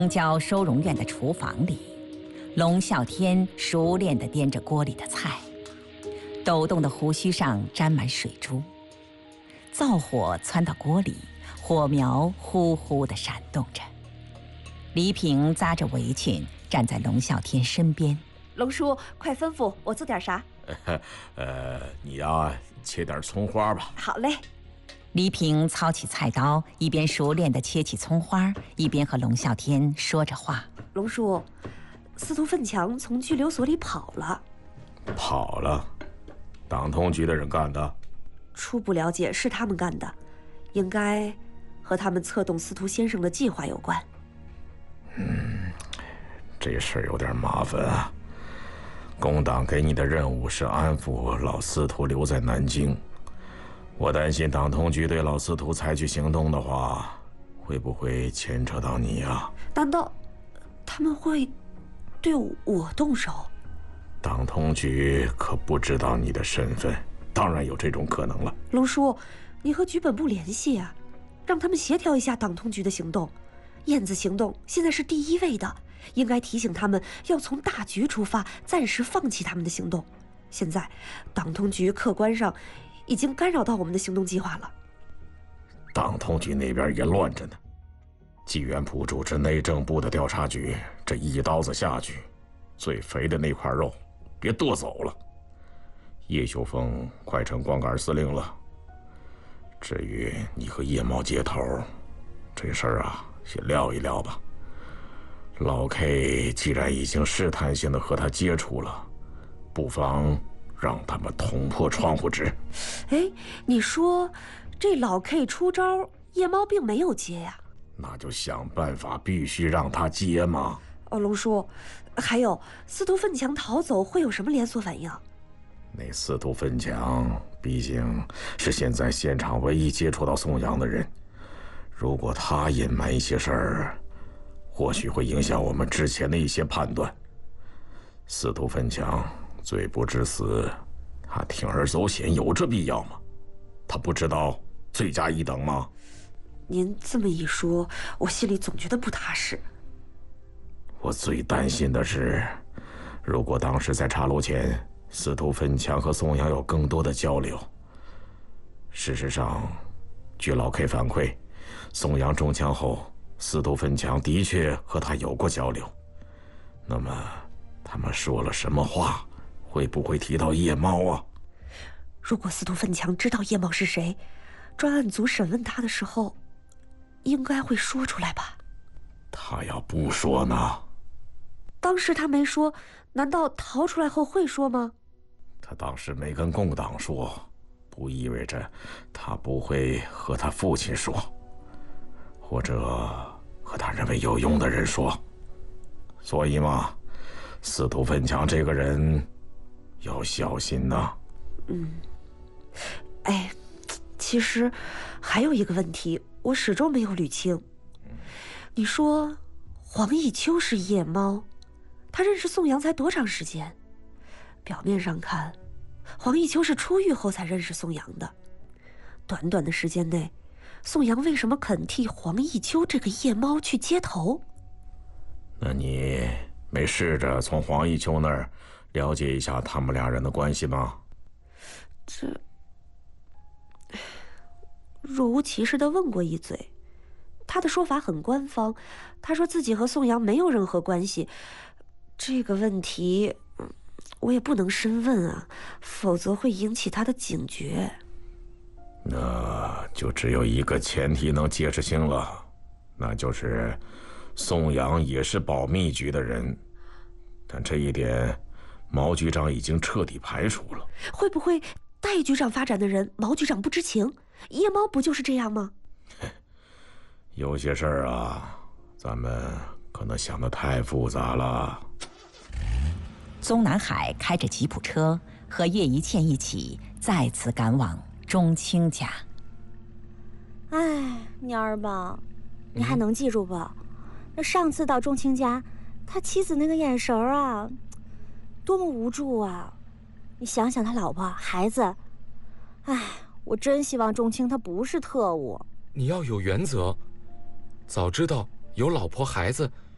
郊收容院的厨房里，龙啸天熟练地掂着锅里的菜，抖动的胡须上沾满水珠。灶火窜到锅里，火苗呼呼地闪动着。黎平扎着围裙站在龙啸天身边。 龙叔，快吩咐我做点啥？ 你呀，切点葱花吧。 好嘞。 黎平操起菜刀，一边熟练地切起葱花，一边和龙啸天说着话。 龙叔，司徒奋强从拘留所里跑了。 跑了？党通局的人干的？ 初步了解是他们干的，应该和他们策动司徒先生的计划有关。 这事儿有点麻烦啊。工党给你的任务是安抚老司徒留在南京，我担心党通局对老司徒采取行动的话，会不会牵扯到你啊？ 难道他们会对我动手？ 党通局可不知道你的身份，当然有这种可能了。 龙叔，你和局本部联系啊，让他们协调一下党通局的行动。燕子行动现在是第一位的，应该提醒他们要从大局出发，暂时放弃他们的行动。现在党通局客观上已经干扰到我们的行动计划了。 党通局那边也乱着呢，纪元溥主持内政部的调查局，这一刀子下去，最肥的那块肉别剁走了。叶秀峰快成光杆司令了。至于你和叶茂接头，这事儿啊，先撂一撂吧。老 K 既然已经试探性的和他接触了，不妨让他们捅破窗户纸。 哎，你说这老 K 出招，叶猫并没有接呀？ 那就想办法，必须让他接嘛。 龙叔，还有司徒奋强逃走会有什么连锁反应？ 那司徒奋强毕竟是现在现场唯一接触到宋阳的人，如果他隐瞒一些事儿，或许会影响我们之前的一些判断。司徒奋强罪不至死，他铤而走险有这必要吗？他不知道罪加一等吗？ 您这么一说，我心里总觉得不踏实。 我最担心的是，如果当时在茶楼前，司徒奋强和宋阳有更多的交流。事实上，据老 K 反馈，宋阳中枪后，司徒奋强的确和他有过交流。那么，他们说了什么话？会不会提到叶猫啊？ 如果司徒奋强知道叶猫是谁，专案组审问他的时候，应该会说出来吧？ 他要不说呢？ 当时他没说，难道逃出来后会说吗？ 他当时没跟共党说，不意味着他不会和他父亲说，或者和他认为有用的人说。所以嘛，司徒奋强这个人要小心呐。 其实还有一个问题，我始终没有捋清。你说黄奕秋是夜猫，他认识宋阳才多长时间？表面上看，黄奕秋是出狱后才认识宋阳的。短短的时间内，宋阳为什么肯替黄奕秋这个夜猫去接头？ 那你没试着从黄奕秋那儿了解一下他们俩人的关系吗？ 若无其事地问过一嘴，他的说法很官方，他说自己和宋阳没有任何关系。这个问题我也不能深问啊，否则会引起他的警觉。 那就只有一个前提能解释清了，那就是宋阳也是保密局的人，但这一点毛局长已经彻底排除了。 会不会戴局长发展的人毛局长不知情？夜猫不就是这样吗？ 有些事儿啊，咱们可能想得太复杂了。 宗南海开着吉普车和叶一茜一起再次赶往钟青家。 哎，蔫儿吧，你还能记住吧？那上次到钟青家，他妻子那个眼神啊，多么无助啊！你想想他老婆孩子，哎，我真希望钟青他不是特务。 你要有原则，早知道有老婆孩子